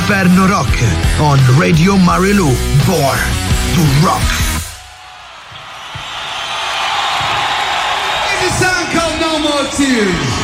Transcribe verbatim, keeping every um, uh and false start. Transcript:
Perno Rock on Radio Marilou. Born to Rock. It's a song called No More Tears.